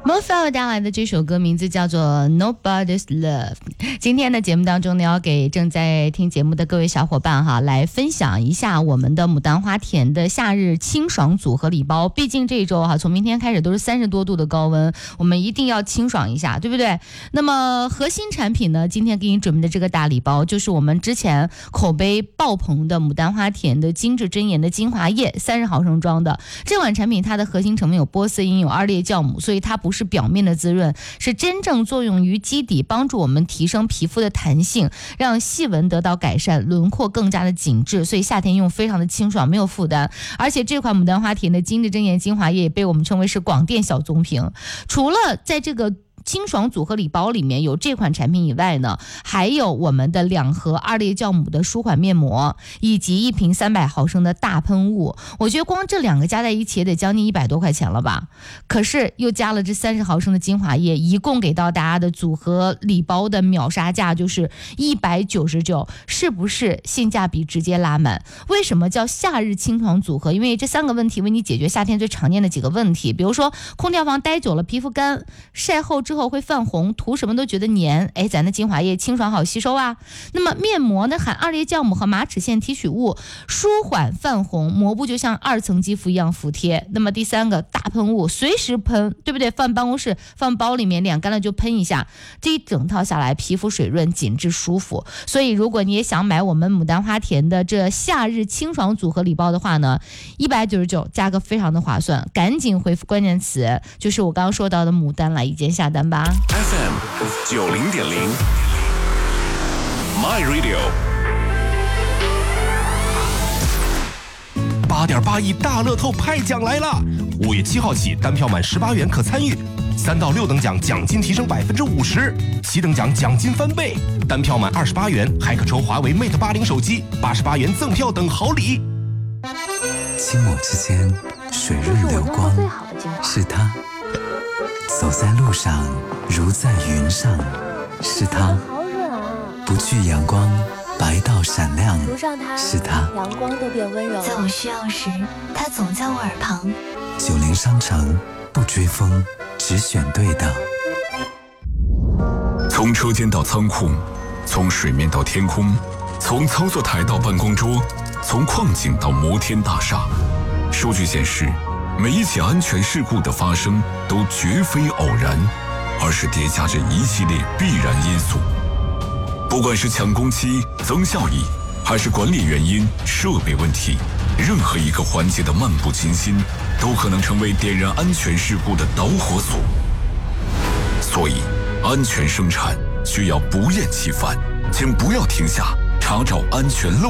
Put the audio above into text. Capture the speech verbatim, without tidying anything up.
Mofo 带来的这首歌名字叫做 Nobody's Love。 今天的节目当中呢，要给正在听节目的各位小伙伴哈，来分享一下我们的牡丹花田的夏日清爽组合礼包。毕竟这一周哈，从明天开始都是三十多度的高温，我们一定要清爽一下，对不对？那么核心产品呢，今天给你准备的这个大礼包，就是我们之前口碑爆棚的牡丹花田的精致真颜的精华液，三十毫升装的这款产品，它的核心成分有波斯因，有二裂酵母，所以它不是表面的滋润，是真正作用于基底，帮助我们提升皮肤的弹性，让细纹得到改善，轮廓更加的紧致，所以夏天用非常的清爽，没有负担。而且这款牡丹花田的精致真颜精华液也被我们称为是广电小棕瓶。除了在这个清爽组合礼包里面有这款产品以外呢，还有我们的两盒二裂酵母的舒缓面膜，以及一瓶三百毫升的大喷雾。我觉得光这两个加在一起也得将近一百多块钱了吧，可是又加了这三十毫升的精华液，一共给到大家的组合礼包的秒杀价就是一百九十九，是不是性价比直接拉满？为什么叫夏日清爽组合？因为这三个问题为你解决夏天最常见的几个问题，比如说空调房待久了皮肤干，晒后之后会泛红，涂什么都觉得黏，哎，咱的精华液清爽好吸收啊。那么面膜呢，含二裂酵母和马齿苋提取物，舒缓泛红，膜部就像二层肌肤一样服帖。那么第三个大喷雾，随时喷，对不对？放办公室放包里面，脸干了就喷一下，这一整套下来皮肤水润紧致舒服。所以如果你也想买我们牡丹花田的这夏日清爽组合礼包的话呢，一百九十九价格非常的划算，赶紧回复关键词就是我刚刚说到的牡丹来一键下单吧。 F M 九零点零 My Radio 八点八亿大乐透派奖来了！五月七号起，单票满十八元可参与，三到六等奖奖金提升百分之五十，七等奖奖金翻倍，单票满二十八元还可抽华为 Mate 八零手机，八十八元赠票等好礼。 轻抹之间，水润流光，是它。走在路上，如在云上，是它。不惧阳光，白到闪亮，是它。 阳光都变温柔。 在我需要时，它总在我耳旁。 九零商城，不追风，只选对的。 从车间到仓库，从水面到天空，从操作台到办公桌，从矿井到摩天大厦。数据显示，每一起安全事故的发生都绝非偶然，而是叠加着一系列必然因素。不管是抢工期、增效益，还是管理原因、设备问题，任何一个环节的漫不经心，都可能成为点燃安全事故的导火索。所以，安全生产需要不厌其烦，请不要停下查找安全漏